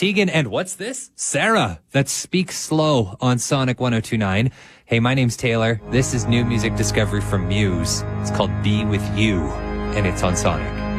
Tegan, and what's this? Sarah. That's Speak Slow on Sonic 102.9. Hey, my name's Taylor. This is new music discovery from Muse. It's called Be With You, and it's on Sonic.